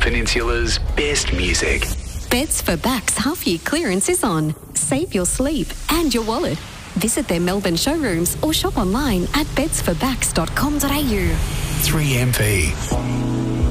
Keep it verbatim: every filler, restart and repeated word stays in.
Peninsula's best music. Beds for Backs half-year clearance is on. Save your sleep and your wallet. Visit their Melbourne showrooms or shop online at beds for backs dot com dot a u. three M V.